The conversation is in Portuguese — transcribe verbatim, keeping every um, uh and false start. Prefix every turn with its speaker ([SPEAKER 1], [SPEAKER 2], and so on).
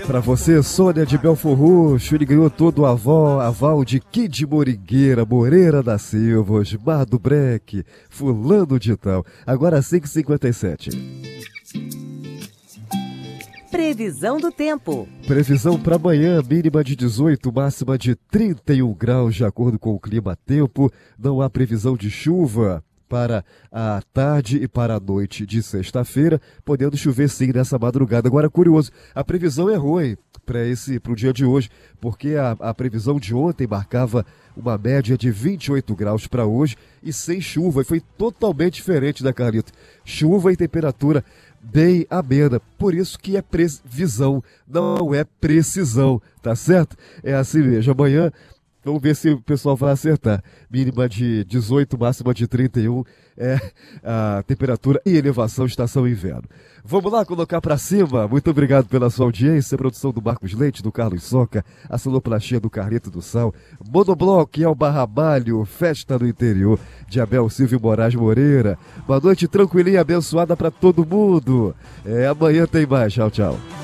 [SPEAKER 1] Pra você, Sônia de Belfor Roxo, ele ganhou todo o aval, aval de Kid Moringueira, Moreira da Silva, Osmar do Breque, fulano de tal. Agora cinco e cinquenta e sete.
[SPEAKER 2] Previsão do tempo.
[SPEAKER 1] Previsão para amanhã, mínima de dezoito, máxima de trinta e um graus, de acordo com o clima-tempo. Não há previsão de chuva para a tarde e para a noite de sexta-feira, podendo chover sim nessa madrugada. Agora, curioso, a previsão é ruim para esse para o dia de hoje, porque a, a previsão de ontem marcava uma média de vinte e oito graus para hoje e sem chuva, e foi totalmente diferente, da Carlito. Chuva e temperatura bem amena, por isso que é previsão, não é precisão, tá certo? É assim mesmo. Amanhã, vamos ver se o pessoal vai acertar. Mínima de dezoito, máxima de trinta e um é a temperatura e elevação estação inverno. Vamos lá colocar pra cima. Muito obrigado pela sua audiência. Produção do Marcos Leite, do Carlos Soca, a sonoplastia do Carlito do Sal, Monobloco e Alba Malho, Festa no Interior, de Abel Silvio Moraes Moreira. Uma noite tranquilinha e abençoada pra todo mundo. É, amanhã tem mais. Tchau, tchau.